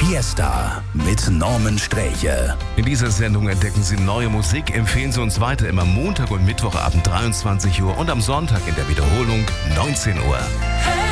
Fiesta mit Norman Sträche. In dieser Sendung entdecken Sie neue Musik, empfehlen Sie uns weiter immer Montag und Mittwochabend 23 Uhr und am Sonntag in der Wiederholung 19 Uhr.